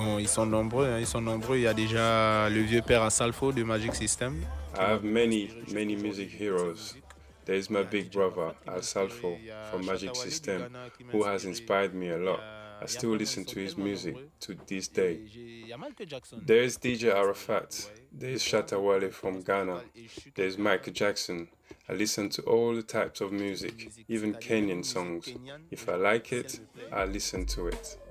Ils sont nombreux, hein, ils sont nombreux. Il y a déjà le vieux père Asalfo de Magic System I qui m'a have beaucoup many, inspiré many justement au music niveau de sa heroes. musique. There is Il my y a big DJ Arafat brother, qui m'a Al inspiré, Salfo, il y a from Shatta Magic Wale du System, Ghana qui m'a who has inspiré. inspired me a lot. I Il y a still vraiment, ils listen sont to his tellement music nombreux. to this day. Et il y a Michael Jackson There is qui DJ m'a inspiré, vous Arafat, voyez. there is C'est vraiment Shatta beaucoup Wale from d'influence Ghana, musicale. Et je suis there is quelqu'un Michael Jackson. I listen to all the types of de music, musique, even c'est-à-dire même Kenyan musique songs. kenyane. If I Aujourd'hui, like si elle it, me plaît, I listen to it.